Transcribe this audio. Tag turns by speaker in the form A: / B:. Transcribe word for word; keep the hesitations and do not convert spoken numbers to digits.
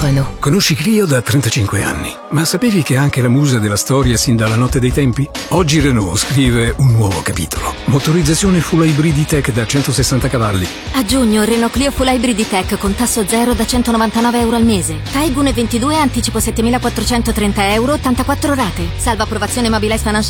A: Renault.
B: Conosci Clio da trentacinque anni, ma sapevi che è anche la musa della storia sin dalla notte dei tempi? Oggi Renault scrive un nuovo capitolo. Motorizzazione full hybrid da centosessanta cavalli.
C: A giugno Renault Clio Full Hybrid Tech con tasso zero da centonovantanove euro al mese. Taigun ventidue anticipo settemilaquattrocentotrenta euro, ottantaquattro rate. Salva approvazione Mobilize Financial